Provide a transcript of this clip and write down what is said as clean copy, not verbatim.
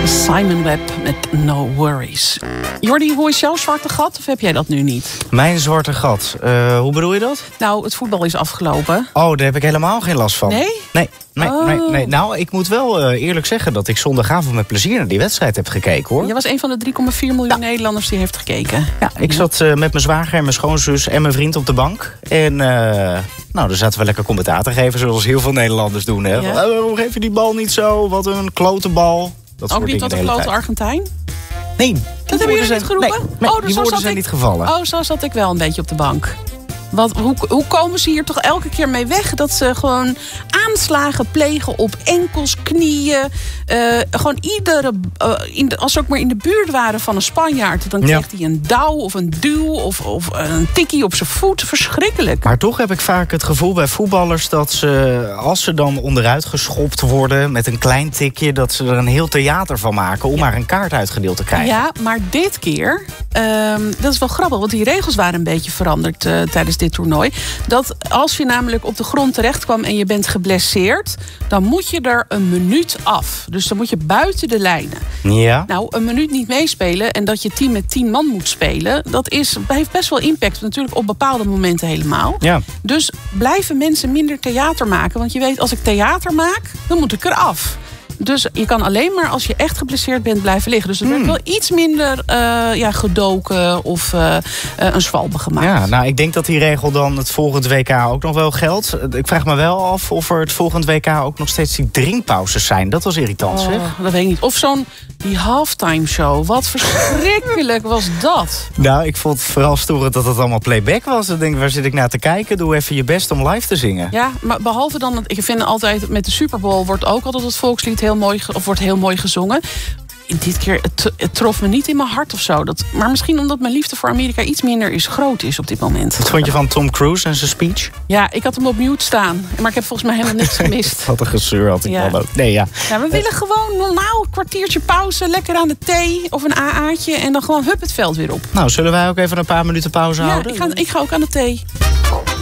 Simon Webb met No Worries. Jordi, hoe is jouw zwarte gat? Of heb jij dat nu niet? Mijn zwarte gat? Hoe bedoel je dat? Nou, het voetbal is afgelopen. Oh, daar heb ik helemaal geen last van. Nee? Nee. Nou, ik moet wel eerlijk zeggen dat ik zondagavond met plezier naar die wedstrijd heb gekeken, hoor. Je was een van de 3,4 miljoen Nederlanders die heeft gekeken. Ja, ik zat met mijn zwager en mijn schoonzus en mijn vriend op de bank. En daar zaten we lekker commentaar te geven, zoals heel veel Nederlanders doen. Hè? Ja. Waarom geef je die bal niet zo? Wat een klote bal. Dat Ook niet tot een klote Argentijn? Nee. Dat hebben jullie niet geroepen? Nee, die woorden zijn niet gevallen. Oh, zo zat ik wel een beetje op de bank. Hoe komen ze hier toch elke keer mee weg? Dat ze gewoon aanslagen plegen op enkels, knieën. Gewoon als ze ook maar in de buurt waren van een Spanjaard, dan kreeg hij een douw of een duw of een tikkie op zijn voet. Verschrikkelijk. Maar toch heb ik vaak het gevoel bij voetballers dat ze, als ze dan onderuit geschopt worden met een klein tikje, dat ze er een heel theater van maken om maar een kaart uitgedeeld te krijgen. Ja, maar dit keer, dat is wel grappig, want die regels waren een beetje veranderd tijdens dit toernooi. Dat als je namelijk op de grond terecht kwam en je bent geblesseerd, dan moet je er een minuut af. Dus dan moet je buiten de lijnen. Ja. Nou, een minuut niet meespelen en dat je team met 10 man moet spelen, dat heeft best wel impact. Natuurlijk op bepaalde momenten helemaal. Ja. Dus blijven mensen minder theater maken. Want je weet, als ik theater maak, dan moet ik eraf. Dus je kan alleen maar als je echt geblesseerd bent blijven liggen. Dus er werd wel iets minder gedoken of een zwalbe gemaakt. Ja, nou, ik denk dat die regel dan het volgend WK ook nog wel geldt. Ik vraag me wel af of er het volgend WK ook nog steeds die drinkpauzes zijn. Dat was irritant, zeg. Dat weet ik niet. Of die halftime show. Wat verschrikkelijk was dat? Nou, ik vond het vooral storend dat het allemaal playback was. Ik denk, waar zit ik naar te kijken? Doe even je best om live te zingen. Ja, maar behalve dan, ik vind altijd met de Super Bowl wordt ook altijd het volkslied wordt heel mooi gezongen. Dit keer, het trof me niet in mijn hart of zo. Maar misschien omdat mijn liefde voor Amerika iets minder groot is op dit moment. Wat vond je van Tom Cruise en zijn speech? Ja, ik had hem op mute staan. Maar ik heb volgens mij helemaal niks gemist. Wat een gezeur had ik wel ook. Nee, ja. Ja, we willen gewoon normaal een kwartiertje pauze. Lekker aan de thee of een AA'tje. En dan gewoon hup het veld weer op. Nou, zullen wij ook even een paar minuten pauze houden? Ja, ik ga ook aan de thee.